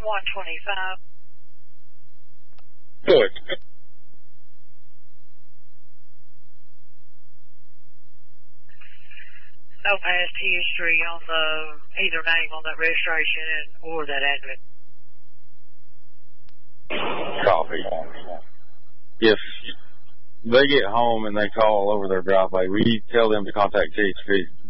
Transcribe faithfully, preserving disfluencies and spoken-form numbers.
one twenty-five. Good. No past history on the either name on that registration and or that address. Copy. If they get home and they call over their driveway, we tell them to contact T H P.